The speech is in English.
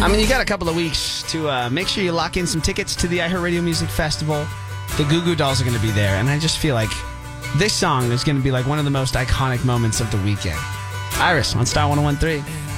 I mean, you got a couple of weeks to make sure you lock in some tickets to the iHeartRadio Music Festival. The Goo Goo Dolls are going to be there, and I just feel like this song is going to be like one of the most iconic moments of the weekend. Iris on Star 101.3.